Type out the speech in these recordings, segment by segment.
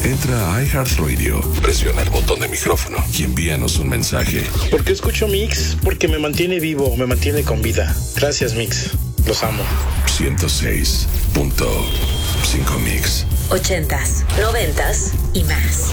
Entra a iHeartRadio, presiona el botón de micrófono y envíanos un mensaje. ¿Por qué escucho Mix? Porque me mantiene vivo, me mantiene con vida. Gracias, Mix. Los amo. 106.5 Mix. 80s, 90s y más.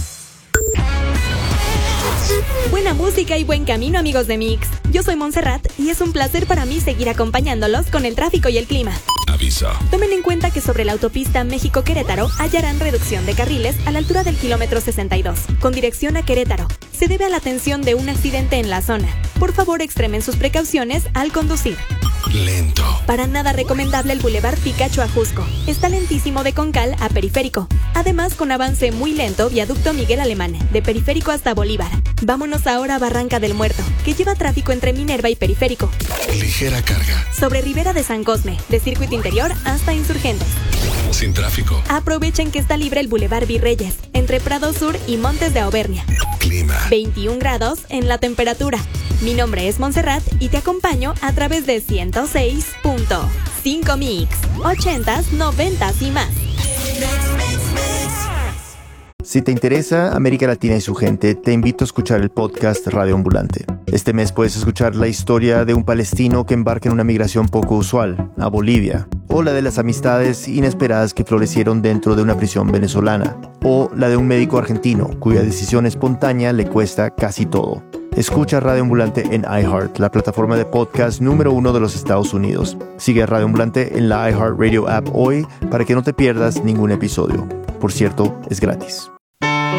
Buena música y buen camino, amigos de Mix. Yo soy Montserrat y es un placer para mí seguir acompañándolos con el tráfico y el clima. Aviso. Tomen en cuenta que sobre la autopista México-Querétaro hallarán reducción de carriles a la altura del kilómetro 62, con dirección a Querétaro. Se debe a la atención de un accidente en la zona. Por favor, extremen sus precauciones al conducir. Lento. Para nada recomendable el Boulevard Picacho a Jusco. Está lentísimo de Concal a Periférico. Además, con avance muy lento, Viaducto Miguel Alemán, de Periférico hasta Bolívar. Vámonos ahora a Barranca del Muerto, que lleva tráfico entre Minerva y Periférico. Ligera carga. Sobre Ribera de San Cosme, de Circuito Interior hasta Insurgentes. Sin tráfico. Aprovechen que está libre el Boulevard Virreyes, entre Prado Sur y Montes de Auvernia. Clima. 21 grados en la temperatura. Mi nombre es Montserrat y te acompaño a través de 106.5 Mix. 80s, 90s y más. Si te interesa América Latina y su gente, te invito a escuchar el podcast Radio Ambulante. Este mes puedes escuchar la historia de un palestino que embarca en una migración poco usual, a Bolivia, o la de las amistades inesperadas que florecieron dentro de una prisión venezolana, o la de un médico argentino cuya decisión espontánea le cuesta casi todo. Escucha Radio Ambulante en iHeart, la plataforma de podcast número 1 de los Estados Unidos. Sigue a Radio Ambulante en la iHeartRadio app hoy para que no te pierdas ningún episodio. Por cierto, es gratis.